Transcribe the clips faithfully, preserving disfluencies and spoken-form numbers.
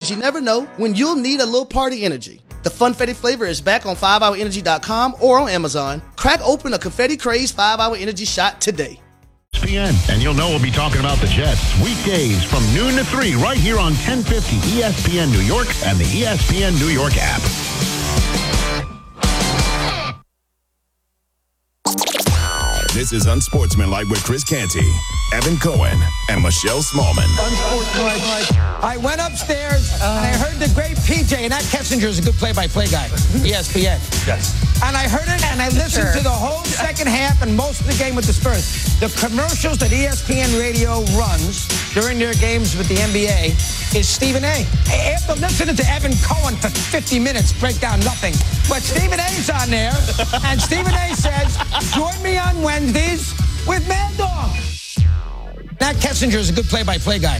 because you never know when you'll need a little party energy. The Funfetti flavor is back on five hour energy dot com or on Amazon. Crack open a Confetti Craze five hour Energy shot today. E S P N, and you'll know we'll be talking about the Jets weekdays from noon to three right here on ten fifty E S P N New York and the E S P N New York app. This is Unsportsmanlike with Chris Canty, Evan Cohen, and Michelle Smallman. Unsportsmanlike. I went upstairs uh, and I heard the great P J, and that Kessinger is a good play-by-play guy, E S P N. Yes. And I heard it, and I listened sure. to the whole second half and most of the game with the Spurs. The commercials that E S P N Radio runs during their games with the N B A is Stephen A. After listening to Evan Cohen for fifty minutes break down nothing, but Stephen A's on there, and Stephen A says, join me on Wednesdays with Mad Dog. That Kessinger is a good play-by-play guy.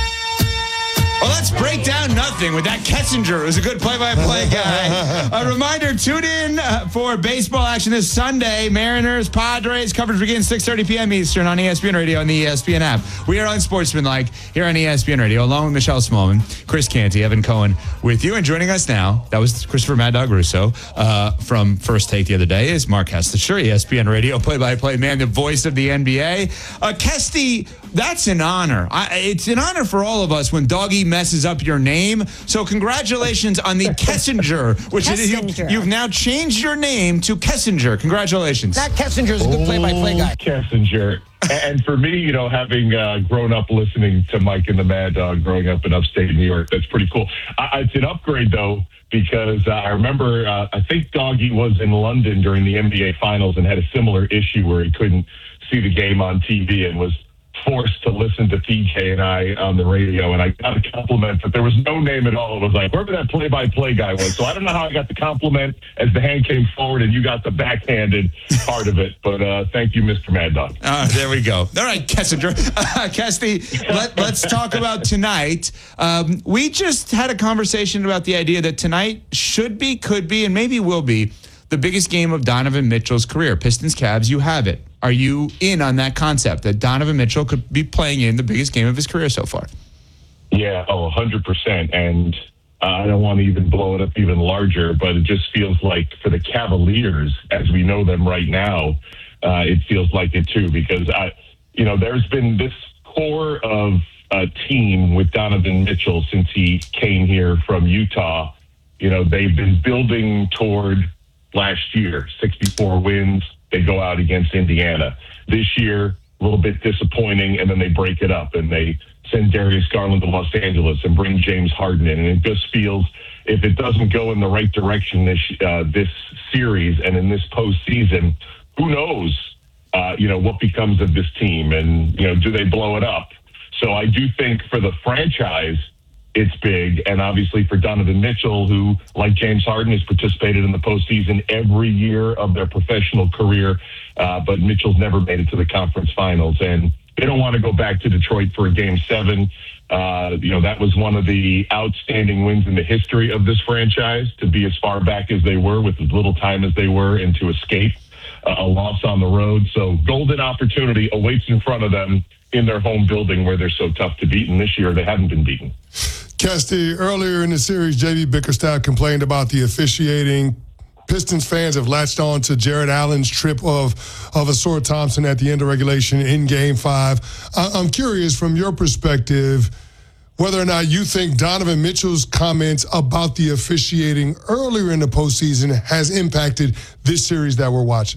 Well, let's break down nothing with that Kessinger, who's a good play-by-play guy. A reminder, tune in uh, for baseball action this Sunday. Mariners, Padres, coverage begins six thirty p.m. Eastern on E S P N Radio and the E S P N app. We are Unsportsmanlike here on E S P N Radio, along with Michelle Smallman, Chris Canty, Evan Cohen with you. And joining us now, that was Christopher Mad Dog Russo uh, from First Take the other day, is Mark Hestisher, E S P N Radio play-by-play man, the voice of the N B A. Uh, Kesty, that's an honor. I, it's an honor for all of us when Doggy messes up your name. So congratulations on the Kessinger, which is, you, you've now changed your name to Kessinger. Congratulations. That Kessinger is a good play-by-play guy. Kessinger. And for me, you know, having uh, grown up listening to Mike and the Mad Dog growing up in upstate New York, that's pretty cool. I, it's an upgrade, though, because uh, I remember, uh, I think Doggy was in London during the N B A Finals and had a similar issue where he couldn't see the game on T V and was forced to listen to P J and I on the radio, and I got a compliment, but there was no name at all. It was like, wherever that play-by-play guy was. So I don't know how I got the compliment as the hand came forward and you got the backhanded part of it. But uh, thank you, Mister Mad Dog. Uh, there we go. All right, Kessinger. Uh, Kesty, let, let's talk about tonight. Um, we just had a conversation about the idea that tonight should be, could be, and maybe will be the biggest game of Donovan Mitchell's career. Pistons, Cavs, you have it. Are you in on that concept that Donovan Mitchell could be playing in the biggest game of his career so far? Yeah, oh, one hundred percent. And uh, I don't want to even blow it up even larger, but it just feels like for the Cavaliers, as we know them right now, uh, it feels like it too, because, I, you know, there's been this core of a team with Donovan Mitchell since he came here from Utah. You know, they've been building toward last year, sixty-four wins. They go out against Indiana. This year, a little bit disappointing, and then they break it up, and they send Darius Garland to Los Angeles and bring James Harden in. And it just feels, if it doesn't go in the right direction this uh, this series and in this postseason, who knows, uh, you know, what becomes of this team, and, you know, do they blow it up? So I do think for the franchise, it's big. And obviously for Donovan Mitchell, who, like James Harden, has participated in the postseason every year of their professional career. Uh, but Mitchell's never made it to the conference finals. And they don't want to go back to Detroit for a game seven. Uh, you know, that was one of the outstanding wins in the history of this franchise, to be as far back as they were with as little time as they were, and to escape uh, a loss on the road. So golden opportunity awaits in front of them in their home building where they're so tough to beat. And this year they haven't been beaten. Kesty, earlier in the series, J B Bickerstaff complained about the officiating. Pistons fans have latched on to Jared Allen's trip of of Asor Thompson at the end of regulation in Game Five. I, I'm curious, from your perspective, whether or not you think Donovan Mitchell's comments about the officiating earlier in the postseason has impacted this series that we're watching.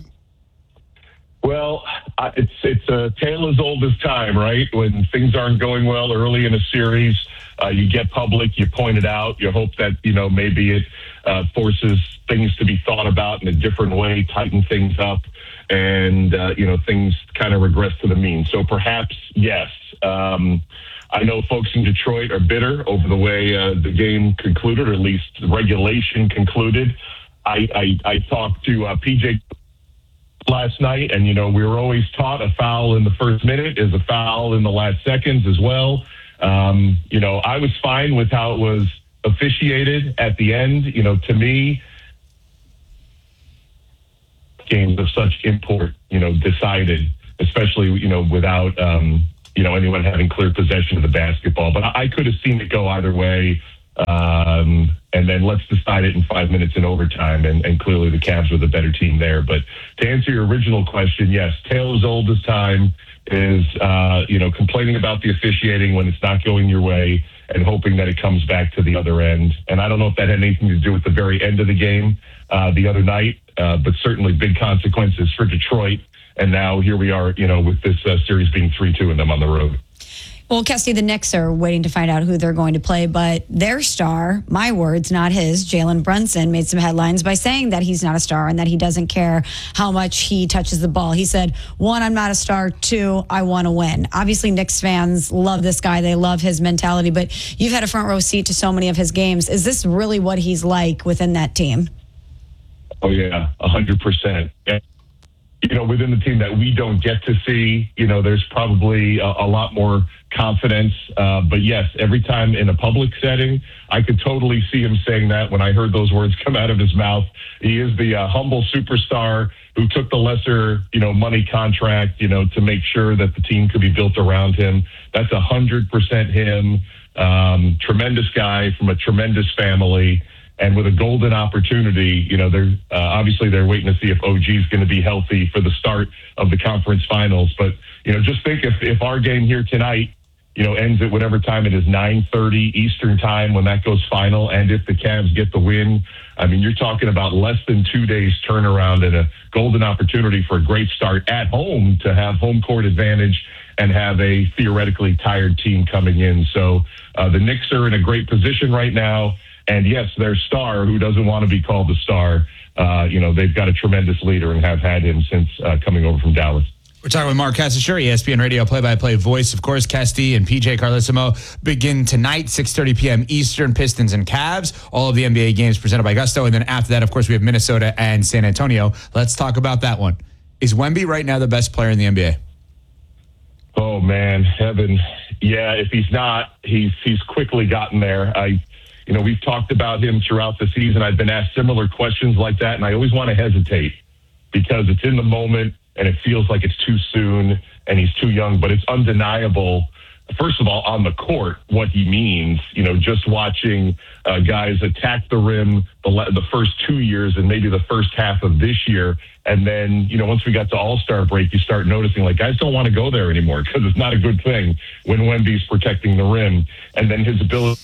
Well, it's it's a tale as old as time, right? When things aren't going well early in a series, uh, you get public, you point it out, you hope that, you know, maybe it uh, forces things to be thought about in a different way, tighten things up, and, uh, you know, things kind of regress to the mean. So perhaps, yes. Um, I know folks in Detroit are bitter over the way uh, the game concluded, or at least the regulation concluded. I, I, I talked to uh, P J last night, and, you know, we were always taught a foul in the first minute is a foul in the last seconds as well. Um, you know, I was fine with how it was officiated at the end. You know, to me, games of such import, you know, decided, especially, you know, without, um, you know, anyone having clear possession of the basketball. But I, I could have seen it go either way. Um, and then let's decide it in five minutes in overtime. And, and clearly the Cavs were the better team there. But to answer your original question, yes, tale as old as time is, uh, you know, complaining about the officiating when it's not going your way and hoping that it comes back to the other end. And I don't know if that had anything to do with the very end of the game uh, the other night, uh, but certainly big consequences for Detroit. And now here we are, you know, with this uh, series being three two and them on the road. Well, Kesty, the Knicks are waiting to find out who they're going to play, but their star, my words, not his, Jalen Brunson, made some headlines by saying that he's not a star and that he doesn't care how much he touches the ball. He said, one, I'm not a star. Two, I want to win. Obviously, Knicks fans love this guy. They love his mentality, but you've had a front row seat to so many of his games. Is this really what he's like within that team? Oh, yeah, one hundred percent. You know, within the team that we don't get to see, you know, there's probably a, a lot more confidence. Uh, but yes, every time in a public setting, I could totally see him saying that when I heard those words come out of his mouth. He is the uh, humble superstar who took the lesser, you know, money contract, you know, to make sure that the team could be built around him. That's one hundred percent him. Um, tremendous guy from a tremendous family. And with a golden opportunity, you know, they're uh, obviously they're waiting to see if O G is going to be healthy for the start of the conference finals. But, you know, just think if, if our game here tonight, you know, ends at whatever time it is, nine thirty Eastern time when that goes final. And if the Cavs get the win, I mean, you're talking about less than two days turnaround and a golden opportunity for a great start at home to have home court advantage and have a theoretically tired team coming in. So uh, the Knicks are in a great position right now. And yes, their star, who doesn't want to be called the star, uh, you know, they've got a tremendous leader and have had him since uh, coming over from Dallas. We're talking with Mark Casashur, E S P N Radio play-by-play voice. Of course, Kesty and P J Carlesimo begin tonight, six thirty p.m. Eastern, Pistons and Cavs. All of the N B A games presented by Gusto. And then after that, of course, we have Minnesota and San Antonio. Let's talk about that one. Is Wemby right now the best player in the N B A? Oh, man, heaven. Yeah, if he's not, he's he's quickly gotten there. I You know, we've talked about him throughout the season. I've been asked similar questions like that, and I always want to hesitate because it's in the moment and it feels like it's too soon and he's too young, but it's undeniable, first of all, on the court, what he means. You know, just watching uh, guys attack the rim the, the first two years and maybe the first half of this year. And then, you know, once we got to All-Star break, you start noticing, like, guys don't want to go there anymore because it's not a good thing when Wemby's protecting the rim. And then his ability...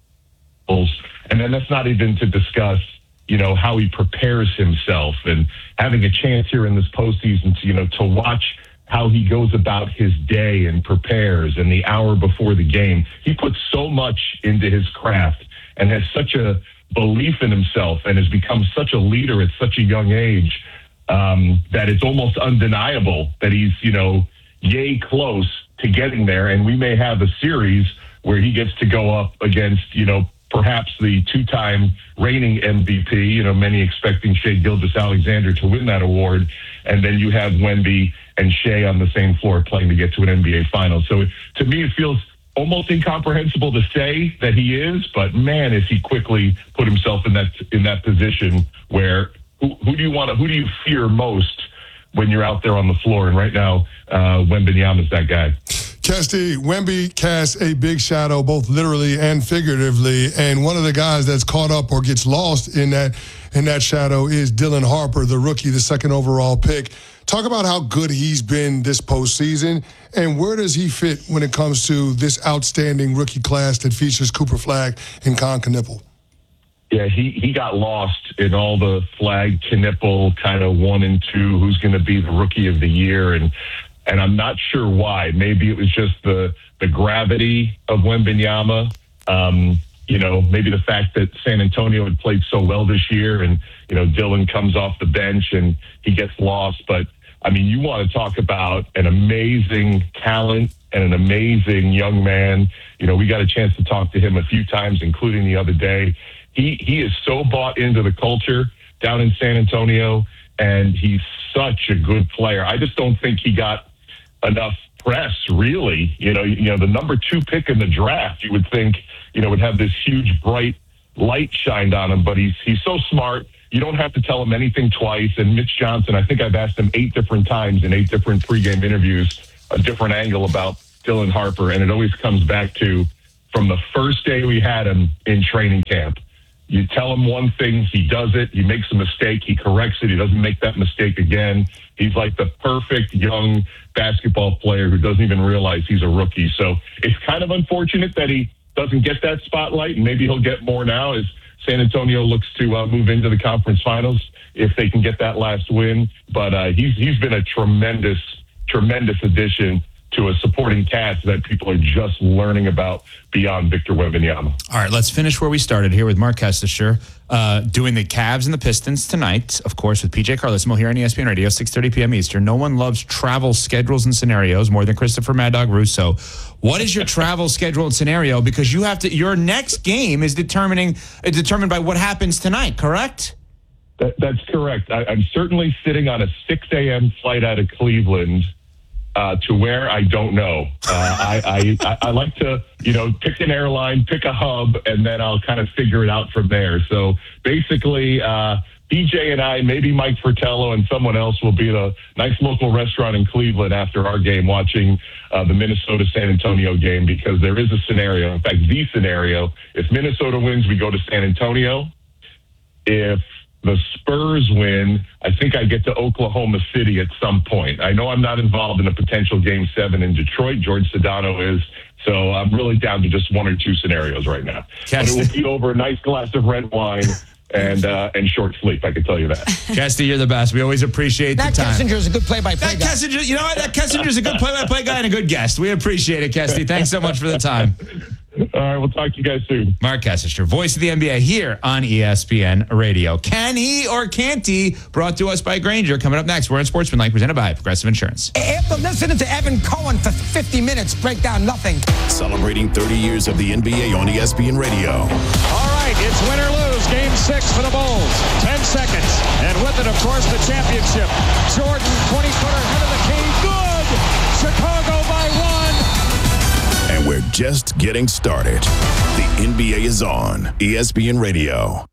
And then that's not even to discuss, you know, how he prepares himself and having a chance here in this postseason to, you know, to watch how he goes about his day and prepares and the hour before the game. He puts so much into his craft and has such a belief in himself and has become such a leader at such a young age um, that it's almost undeniable that he's, you know, yay close to getting there. And we may have a series where he gets to go up against, you know, perhaps the two-time reigning M V P, you know, many expecting Shai Gilgeous-Alexander to win that award. And then you have Wemby and Shai on the same floor playing to get to an N B A final. So to me, it feels almost incomprehensible to say that he is, but man, is he quickly put himself in that in that position where who, who do you want to, who do you fear most when you're out there on the floor? And right now, uh, Wembanyama is that guy. Kesty, Wemby casts a big shadow, both literally and figuratively, and one of the guys that's caught up or gets lost in that in that shadow is Dylan Harper, the rookie, the second overall pick. Talk about how good he's been this postseason, and where does he fit when it comes to this outstanding rookie class that features Cooper Flagg and Con Knipple? Yeah, he, he got lost in all the Flagg, Knipple kind of one and two, who's going to be the rookie of the year, and And I'm not sure why. Maybe it was just the the gravity of Wembanyama. Um, you know, maybe the fact that San Antonio had played so well this year and, you know, Dylan comes off the bench and he gets lost. But, I mean, you want to talk about an amazing talent and an amazing young man. You know, we got a chance to talk to him a few times, including the other day. He, he is so bought into the culture down in San Antonio, and he's such a good player. I just don't think he got enough press, really. You know, you know, the number two pick in the draft, you would think, you know, would have this huge bright light shined on him, but he's he's so smart. You don't have to tell him anything twice. And Mitch Johnson, I think I've asked him eight different times in eight different pregame interviews, a different angle about Dylan Harper, and it always comes back to from the first day we had him in training camp. You tell him one thing, he does it. He makes a mistake, he corrects it. He doesn't make that mistake again. He's like the perfect young basketball player who doesn't even realize he's a rookie. So it's kind of unfortunate that he doesn't get that spotlight, and maybe he'll get more now as San Antonio looks to uh, move into the conference finals if they can get that last win. But uh, he's he's been a tremendous, tremendous addition to a supporting cast that people are just learning about beyond Victor Wembanyama. All right, let's finish where we started here with Mark Kestecher, uh, doing the Cavs and the Pistons tonight, of course, with P J Carlesimo here on E S P N Radio, six thirty p.m. Eastern. No one loves travel schedules and scenarios more than Christopher Mad Dog Russo. What is your travel schedule and scenario? Because you have to. Your next game is determining uh, determined by what happens tonight, correct? That, that's correct. I, I'm certainly sitting on a six a.m. flight out of Cleveland. Uh, to where I don't know. Uh, I, I, I like to, you know, pick an airline, pick a hub, and then I'll kind of figure it out from there. So basically, uh, B J and I, maybe Mike Fratello and someone else will be at a nice local restaurant in Cleveland after our game watching uh, the Minnesota-San Antonio game, because there is a scenario, in fact, the scenario, if Minnesota wins, we go to San Antonio. If the Spurs win, I think I get to Oklahoma City at some point. I know I'm not involved in a potential game seven in Detroit. George Sedano is. So I'm really down to just one or two scenarios right now. But it will be over a nice glass of red wine and uh, and short sleep, I can tell you that. Kesty, you're the best. We always appreciate that the time. That Kessinger is a good play-by-play that guy. Kessinger, you know what? That Kessinger is a good play-by-play guy and a good guest. We appreciate it, Kesty. Thanks so much for the time. All right, we'll talk to you guys soon. Mark Kestecher, voice of the N B A here on E S P N Radio. Can he or can't he? Brought to us by Grainger. Coming up next, we're in Sportsmanlike, presented by Progressive Insurance. After listening to Evan Cohen for fifty minutes, break down nothing. Celebrating thirty years of the N B A on E S P N Radio. All right, it's win or lose. Game six for the Bulls. Ten seconds. And with it, of course, the championship. Jordan, twenty-footer, head of the key. Good! Chicago by one. And we're just getting started. The N B A is on E S P N Radio.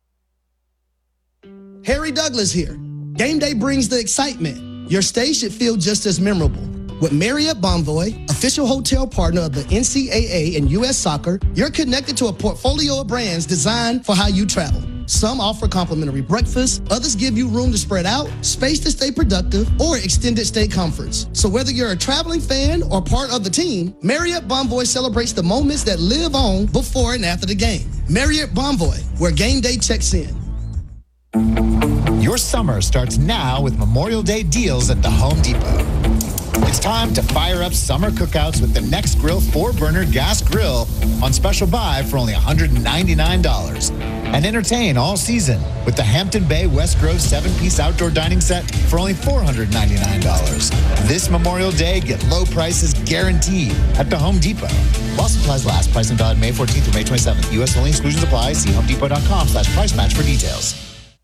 Harry Douglas here. Game day brings the excitement. Your stay should feel just as memorable. With Marriott Bonvoy, official hotel partner of the N C double A and U S Soccer, you're connected to a portfolio of brands designed for how you travel. Some offer complimentary breakfast, others give you room to spread out, space to stay productive, or extended stay comforts. So whether you're a traveling fan or part of the team, Marriott Bonvoy celebrates the moments that live on before and after the game. Marriott Bonvoy, where game day checks in. Your summer starts now with Memorial Day deals at the Home Depot. It's time to fire up summer cookouts with the Nextgrill four-burner gas grill on special buy for only one hundred ninety-nine dollars. And entertain all season with the Hampton Bay West Grove seven-piece outdoor dining set for only four hundred ninety-nine dollars. This Memorial Day, get low prices guaranteed at the Home Depot. While supplies last, pricing valid May fourteenth through May twenty-seventh. U S only, exclusions apply. See homedepot.com slash price match for details.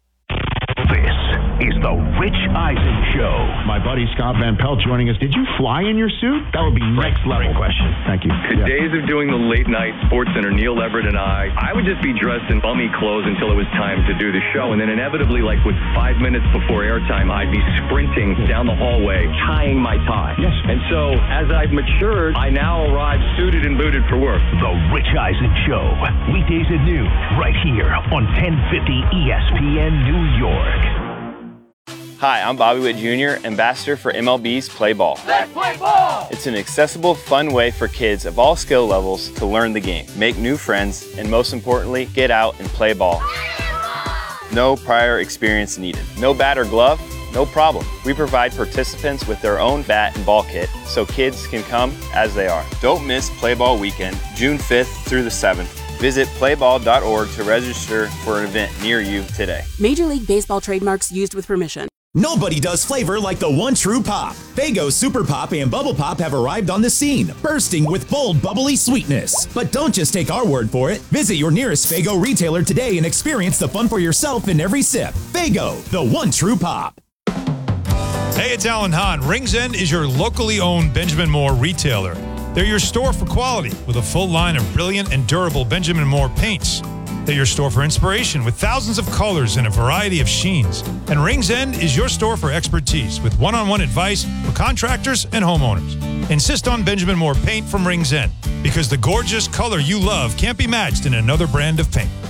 Is the Rich Eisen Show. My buddy Scott Van Pelt joining us. Did you fly in your suit? That would be next level. Great question. Thank you. The yeah. days of doing the late night Sports Center, Neil Everett and I, I would just be dressed in bummy clothes until it was time to do the show. And then inevitably, like with five minutes before airtime, I'd be sprinting down the hallway, tying my tie. Yes. And so as I've matured, I now arrive suited and booted for work. The Rich Eisen Show. Weekdays at noon, right here on ten fifty E S P N New York. Hi, I'm Bobby Witt Junior, ambassador for M L B's Play Ball. Let's play ball! It's an accessible, fun way for kids of all skill levels to learn the game, make new friends, and most importantly, get out and play ball. No prior experience needed. No bat or glove? No problem. We provide participants with their own bat and ball kit so kids can come as they are. Don't miss Play Ball Weekend, June fifth through the seventh. Visit play ball dot org to register for an event near you today. Major League Baseball trademarks used with permission. Nobody does flavor like the one true pop. Faygo Super Pop and Bubble Pop have arrived on the scene, bursting with bold, bubbly sweetness. But don't just take our word for it. Visit your nearest Faygo retailer today and experience the fun for yourself in every sip. Faygo, the one true pop. Hey, it's Alan Hahn. Rings End is your locally owned Benjamin Moore retailer. They're your store for quality with a full line of brilliant and durable Benjamin Moore paints. They're your store for inspiration with thousands of colors and a variety of sheens. And Rings End is your store for expertise with one-on-one advice for contractors and homeowners. Insist on Benjamin Moore paint from Rings End because the gorgeous color you love can't be matched in another brand of paint.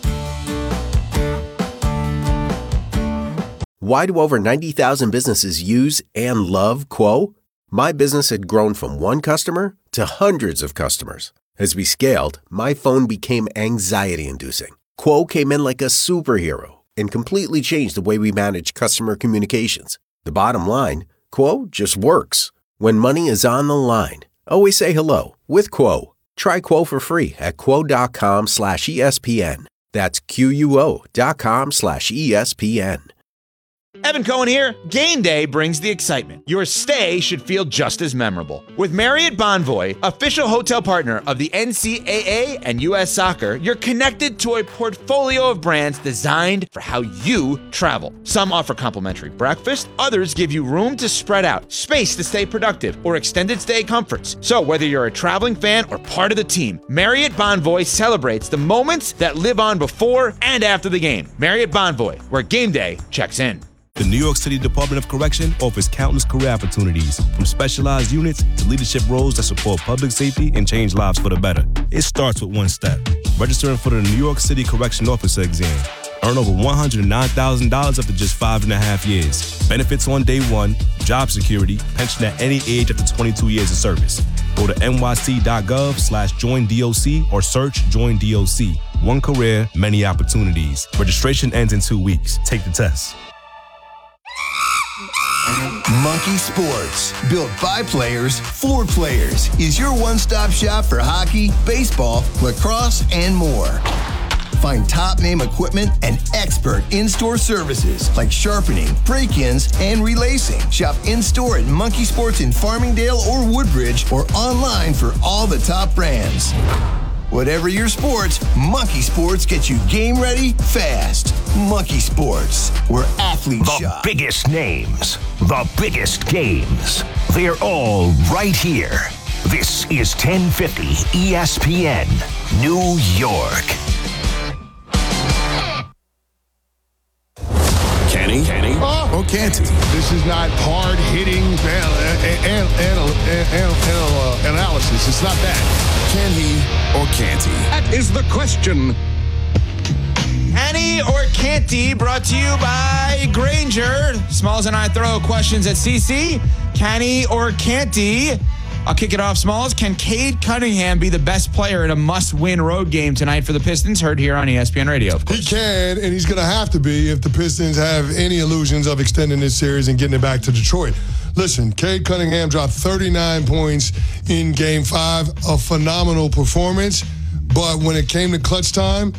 Why do over ninety thousand businesses use and love Quo? My business had grown from one customer to hundreds of customers. As we scaled, my phone became anxiety-inducing. Quo came in like a superhero and completely changed the way we manage customer communications. The bottom line, Quo just works. When money is on the line, always say hello with Quo. Try Quo for free at quo.com slash ESPN. That's Q-U-O dot com slash ESPN. Evan Cohen here. Game day brings the excitement. Your stay should feel just as memorable. With Marriott Bonvoy, official hotel partner of the N C double A and U S Soccer, you're connected to a portfolio of brands designed for how you travel. Some offer complimentary breakfast, others give you room to spread out, space to stay productive, or extended stay comforts. So whether you're a traveling fan or part of the team, Marriott Bonvoy celebrates the moments that live on before and after the game. Marriott Bonvoy, where game day checks in. The New York City Department of Correction offers countless career opportunities, from specialized units to leadership roles that support public safety and change lives for the better. It starts with one step: registering for the New York City Correction Officer exam. Earn over one hundred nine thousand dollars after just five and a half years. Benefits on day one, job security, pension at any age after twenty-two years of service. Go to nyc.gov slash join DOC or search Join D O C. One career, many opportunities. Registration ends in two weeks. Take the test. Monkey Sports, built by players for players, is your one-stop shop for hockey, baseball, lacrosse, and more. Find top-name equipment and expert in-store services like sharpening, break-ins, and relacing. Shop in-store at Monkey Sports in Farmingdale or Woodbridge, or online for all the top brands. Whatever your sports, Monkey Sports gets you game ready fast. Monkey Sports, where athletes The shop. biggest names, the biggest games. They're all right here. This is ten fifty E S P N, New York. Kenny? Kenny? Oh. Or can't he? This is not hard-hitting anal- anal- anal- anal- anal- analysis. It's not that. Can he or can't he? That is the question. Can he or can't he? Brought to you by Granger. Smalls and I throw questions at C C. Can he or can't he? I'll kick it off, Smalls. Can Cade Cunningham be the best player in a must-win road game tonight for the Pistons? Heard here on E S P N Radio, of course. He can, and he's going to have to be if the Pistons have any illusions of extending this series and getting it back to Detroit. Listen, Cade Cunningham dropped thirty-nine points in Game five, a phenomenal performance. But when it came to clutch time,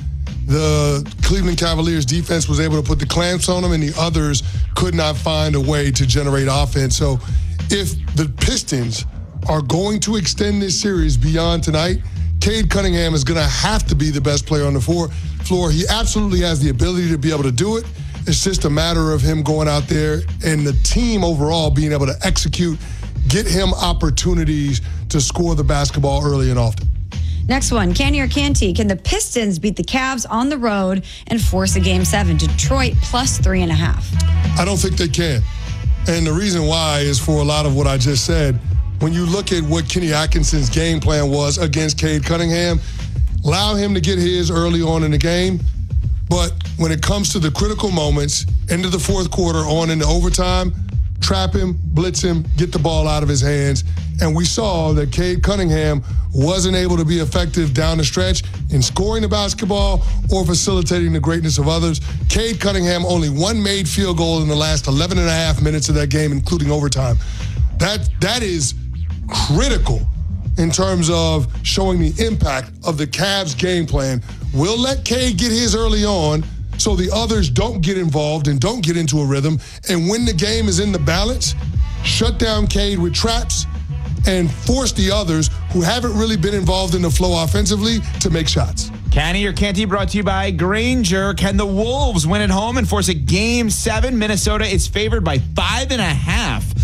the Cleveland Cavaliers defense was able to put the clamps on him, and the others could not find a way to generate offense. So if the Pistons are going to extend this series beyond tonight, Cade Cunningham is going to have to be the best player on the floor. Floor. He absolutely has the ability to be able to do it. It's just a matter of him going out there and the team overall being able to execute, get him opportunities to score the basketball early and often. Next one, can he or can't he? Can the Pistons beat the Cavs on the road and force a game seven? Detroit plus three and a half. I don't think they can. And the reason why is for a lot of what I just said. When you look at what Kenny Atkinson's game plan was against Cade Cunningham, allow him to get his early on in the game. But when it comes to the critical moments, end of the fourth quarter on into overtime, trap him, blitz him, get the ball out of his hands. And we saw that Cade Cunningham wasn't able to be effective down the stretch in scoring the basketball or facilitating the greatness of others. Cade Cunningham only one made field goal in the last eleven and a half minutes of that game, including overtime. That that is critical in terms of showing the impact of the Cavs game plan. We'll let Cade get his early on so the others don't get involved and don't get into a rhythm. And when the game is in the balance, shut down Cade with traps and force the others who haven't really been involved in the flow offensively to make shots. Can he or can't he? Brought to you by Granger. Can the Wolves win at home and force a game seven? Minnesota is favored by five and a half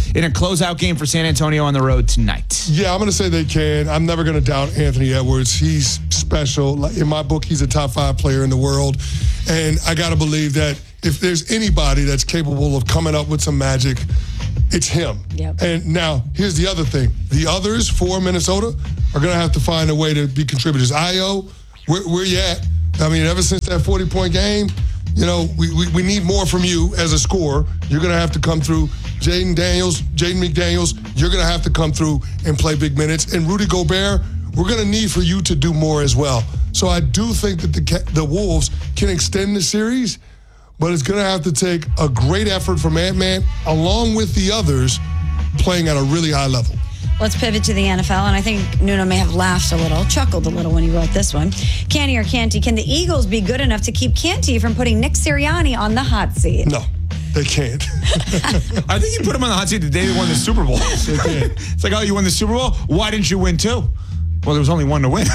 in a closeout game for San Antonio on the road tonight? Yeah, I'm going to say they can. I'm never going to doubt Anthony Edwards. He's special. In my book, he's a top five player in the world. And I got to believe that if there's anybody that's capable of coming up with some magic, it's him. Yep. And now, here's the other thing. The others for Minnesota are going to have to find a way to be contributors. Io, where, where you at? I mean, ever since that forty-point game, you know, we, we, we need more from you as a scorer. You're going to have to come through. Jaden Daniels, Jaden McDaniels, you're going to have to come through and play big minutes. And Rudy Gobert, we're going to need for you to do more as well. So I do think that the the Wolves can extend the series, but it's going to have to take a great effort from Ant-Man along with the others playing at a really high level. Let's pivot to the N F L, and I think Nuno may have laughed a little, chuckled a little when he wrote this one. Canty or Canty, can the Eagles be good enough to keep Canty from putting Nick Sirianni on the hot seat? No, they can't. I think you put him on the hot seat the day they won the Super Bowl. They can't. It's like, oh, you won the Super Bowl? Why didn't you win two? Well, there was only one to win.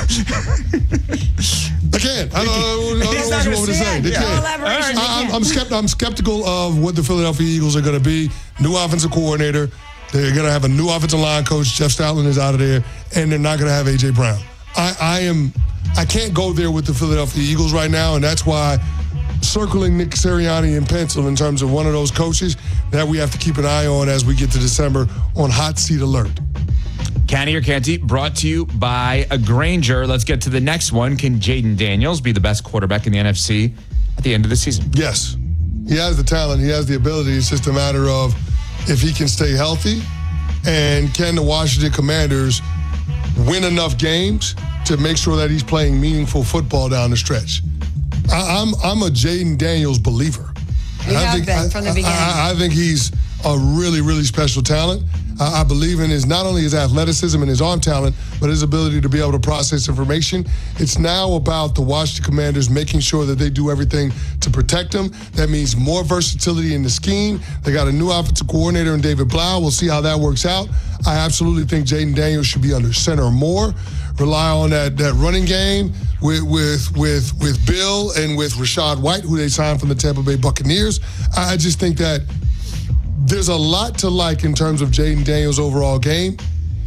They can't. I don't, I don't know what you want me to say. They No can't. elaboration. They I, I'm, can't. I'm, skept- I'm skeptical of what the Philadelphia Eagles are going to be. New offensive coordinator. They're going to have a new offensive line coach. Jeff Stoutland is out of there, and they're not going to have A J Brown. I, I am. I can't go there with the Philadelphia Eagles right now, and that's why circling Nick Sirianni in pencil in terms of one of those coaches that we have to keep an eye on as we get to December on hot seat alert. Canty or Canty, brought to you by a Granger. Let's get to the next one. Can Jaden Daniels be the best quarterback in the N F C at the end of the season? Yes. He has the talent. He has the ability. It's just a matter of if he can stay healthy and can the Washington Commanders win enough games to make sure that he's playing meaningful football down the stretch. I, I'm I'm a Jaden Daniels believer. You I have think, been I, from the beginning. I, I think he's a really, really special talent. I, I believe in his not only his athleticism and his arm talent, but his ability to be able to process information. It's now about the Washington Commanders making sure that they do everything to protect him. That means more versatility in the scheme. They got a new offensive coordinator in David Blau. We'll see how that works out. I absolutely think Jaden Daniels should be under center more. Rely on that that running game with with with with Bill and with Rashad White, who they signed from the Tampa Bay Buccaneers. I just think that there's a lot to like in terms of Jaden Daniels' overall game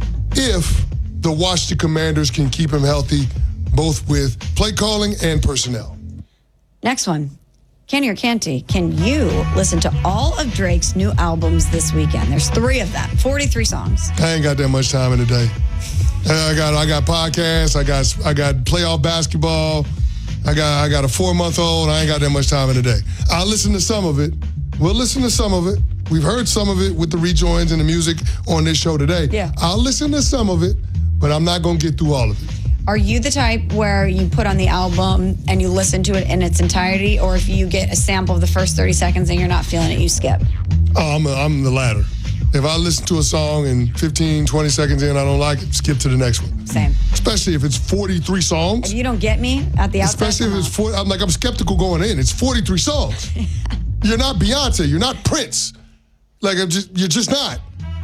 if the Washington Commanders can keep him healthy, both with play calling and personnel. Next one. Canty or Canty, can you listen to all of Drake's new albums this weekend? There's three of them, forty-three songs. I ain't got that much time in the day. I got I got podcasts, I got I got playoff basketball, I got I got a four month old. I ain't got that much time in the day. I'll listen to some of it. We'll listen to some of it. We've heard some of it with the rejoins and the music on this show today. Yeah. I'll listen to some of it, but I'm not gonna get through all of it. Are you the type where you put on the album and you listen to it in its entirety, or if you get a sample of the first thirty seconds and you're not feeling it, you skip? Oh, I'm, a, I'm the latter. If I listen to a song and fifteen, twenty seconds in, I don't like it, skip to the next one. Same. Especially if it's forty-three sons. If you don't get me at the outset, Especially if it's forty, I'm like, I'm skeptical going in. It's forty-three songs. You're not Beyonce. You're not Prince. Like, I'm just, you're just not.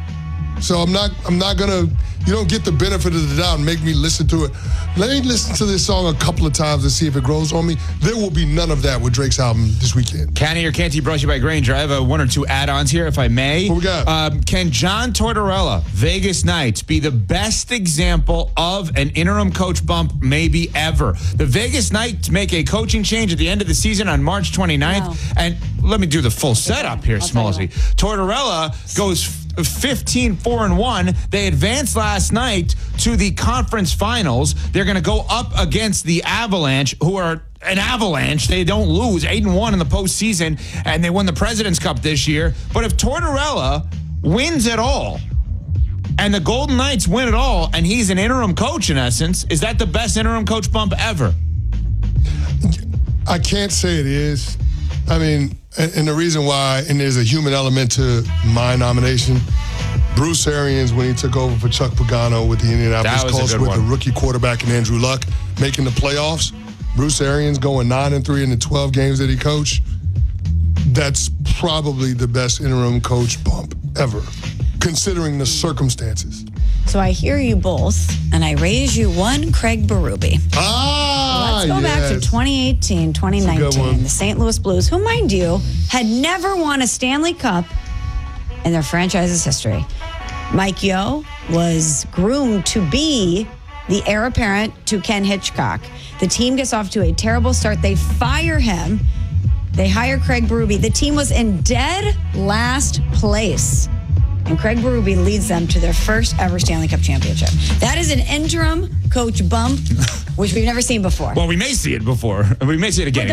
So I'm not, I'm not gonna, you don't get the benefit of the doubt and make me listen to it. Let me listen to this song a couple of times and see if it grows on me. There will be none of that with Drake's album this weekend. Canty or Canty, brought to you by Granger. I have a one or two add-ons here, if I may. What we got? Um, can John Tortorella, Vegas Knights, be the best example of an interim coach bump maybe ever? The Vegas Knights make a coaching change at the end of the season on March twenty-ninth. Wow. And let me do the full setup here, I'll tell you Smallsy. Tortorella goes fifteen four and one. They advanced last night to the conference finals. They're going to go up against the Avalanche, who are an avalanche. They don't lose, eight and one in the postseason, and they won the President's Cup this year. But if Tortorella wins it all, and the Golden Knights win it all, and he's an interim coach in essence, is that the best interim coach bump ever? I can't say it is. I mean, and, and the reason why, and there's a human element to my nomination, Bruce Arians, when he took over for Chuck Pagano with the Indianapolis That was a Colts good with one. the rookie quarterback and Andrew Luck making the playoffs, Bruce Arians going nine and three in the twelve games that he coached, that's probably the best interim coach bump ever, considering the circumstances. So I hear you both, and I raise you one Craig Berube. Ah, Let's go back to yes. twenty eighteen, twenty That's a good nineteen. one. The Saint Louis Blues, who, mind you, had never won a Stanley Cup in their franchise's history. Mike Yeo was groomed to be the heir apparent to Ken Hitchcock. The team gets off to a terrible start. They fire him. They hire Craig Berube. The team was in dead last place. And Craig Berube leads them to their first ever Stanley Cup championship. That is an interim coach bump, which we've never seen before. Well, we may see it before. We may see it again.